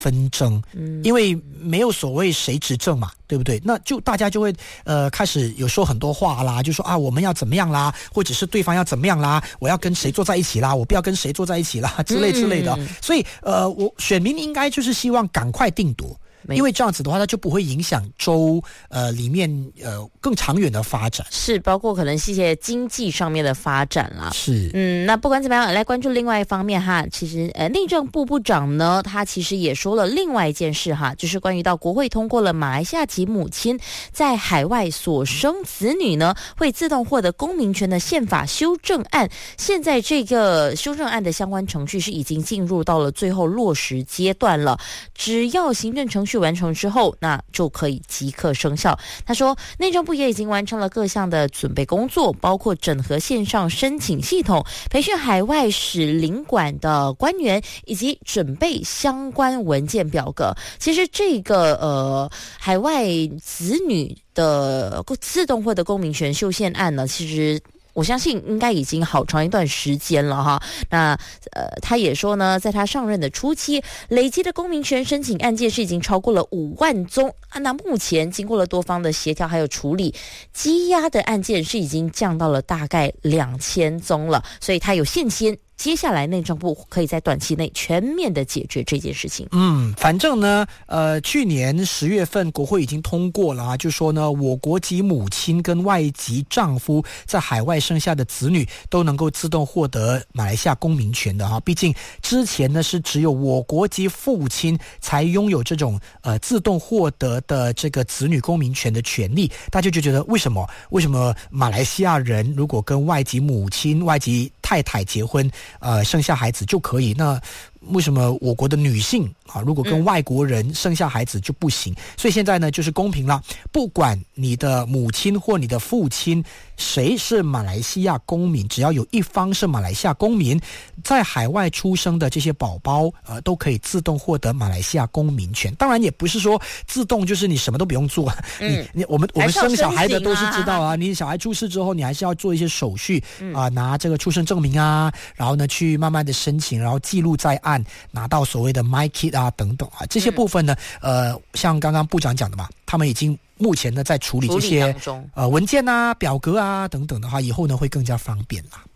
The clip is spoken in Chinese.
纷争，因为没有所谓谁执政嘛，对不对？那就大家就会开始有说很多话啦，就说啊我们要怎么样啦，或者是对方要怎么样啦，我要跟谁坐在一起啦，我不要跟谁坐在一起啦，之类的。所以我选民应该就是希望赶快定夺。因为这样子的话，它就不会影响州里面更长远的发展， 是包括可能是一些经济上面的发展啦。 是， 那不管怎么样，来关注另外一方面哈，其实内政部部长呢，他其实也说了另外一件事哈，就是关于到国会通过了马来西亚籍母亲在海外所生子女呢，会自动获得公民权的宪法修正案。现在这个修正案的相关程序是已经进入到了最后落实阶段了，只要行政程序完成之后，那就可以即刻生效。他说内政部也已经完成了各项的准备工作，包括整合线上申请系统，培训海外使领馆的官员，以及准备相关文件表格。其实这个海外子女的自动获得公民权修宪案呢，其实我相信应该已经好长一段时间了哈。那他也说呢，在他上任的初期，累积的公民权申请案件是已经超过了5万宗啊。那目前经过了多方的协调还有处理，积压的案件是已经降到了大概2000宗了。所以他有信心，接下来内政部可以在短期内全面的解决这件事情。 反正呢，去年10月份国会已经通过了啊，就说呢，我国籍母亲跟外籍丈夫在海外生下的子女都能够自动获得马来西亚公民权的哈。毕竟之前呢是只有我国籍父亲才拥有这种自动获得的这个子女公民权的权利，大家就觉得为什么马来西亚人如果跟外籍母亲、外籍太太结婚，生下孩子就可以，那为什么我国的女性啊，如果跟外国人生下孩子就不行？所以现在呢，就是公平了，不管你的母亲或你的父亲谁是马来西亚公民，只要有一方是马来西亚公民，在海外出生的这些宝宝都可以自动获得马来西亚公民权。当然也不是说自动就是你什么都不用做，我们生小孩的都是知道啊，你小孩出世之后，你还是要做一些手续拿这个出生证明啊，然后呢去慢慢的申请，然后记录在案，拿到所谓的 MyKid 啊等等啊，这些部分呢，像刚刚部长讲的嘛，他们已经目前呢在处理这些文件啊、表格啊等等的话，以后呢会更加方便啦。